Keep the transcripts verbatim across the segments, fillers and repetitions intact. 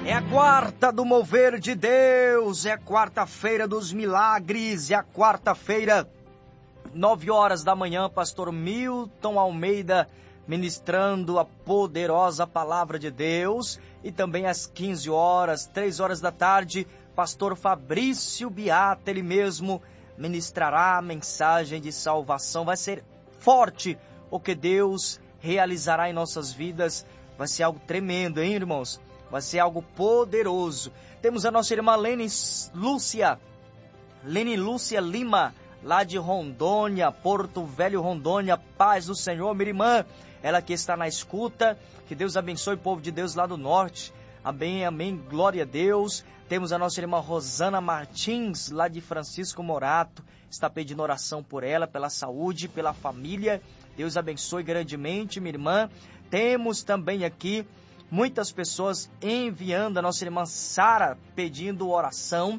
É a quarta do mover de Deus, é a quarta-feira dos milagres, é a quarta-feira, nove horas da manhã, pastor Milton Almeida ministrando a poderosa palavra de Deus. E também às quinze horas, três horas da tarde, pastor Fabrício Beata, ele mesmo ministrará a mensagem de salvação. Vai ser forte o que Deus realizará em nossas vidas, vai ser algo tremendo, hein, irmãos? Vai ser algo poderoso. Temos a nossa irmã Lene Lúcia, Lene Lúcia Lima, lá de Rondônia, Porto Velho, Rondônia. Paz do Senhor, minha irmã, ela que está na escuta. Que Deus abençoe o povo de Deus lá do norte. Amém, amém, glória a Deus. Temos a nossa irmã Rosana Martins, lá de Francisco Morato. Está pedindo oração por ela, pela saúde, pela família. Deus abençoe grandemente, minha irmã. Temos também aqui muitas pessoas enviando, a nossa irmã Sara pedindo oração.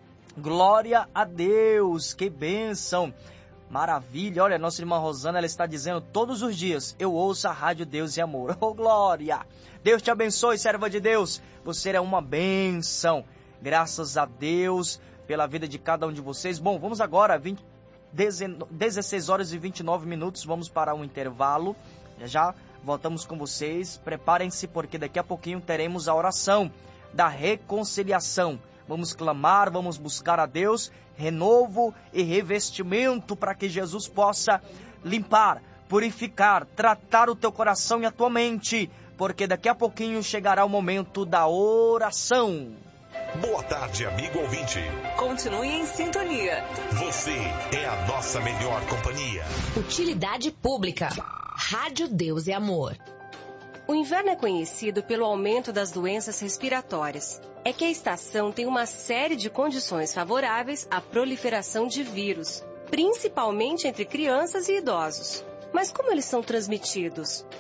Glória a Deus, que bênção, maravilha. Olha, a nossa irmã Rosana, ela está dizendo todos os dias, eu ouço a Rádio Deus e Amor. Oh, glória! Deus te abençoe, serva de Deus. Você é uma bênção. Graças a Deus pela vida de cada um de vocês. Bom, vamos agora, vinte, dezesseis horas e vinte e nove minutos, vamos para um intervalo. Já já voltamos com vocês. Preparem-se, porque daqui a pouquinho teremos a oração da reconciliação. Vamos clamar, vamos buscar a Deus renovo e revestimento para que Jesus possa limpar, purificar, tratar o teu coração e a tua mente, porque daqui a pouquinho chegará o momento da oração. Boa tarde, amigo ouvinte. Continue em sintonia. Você é a nossa melhor companhia. Utilidade pública. Rádio Deus e Amor. O inverno é conhecido pelo aumento das doenças respiratórias. É que a estação tem uma série de condições favoráveis à proliferação de vírus, principalmente entre crianças e idosos. Mas como eles são transmitidos?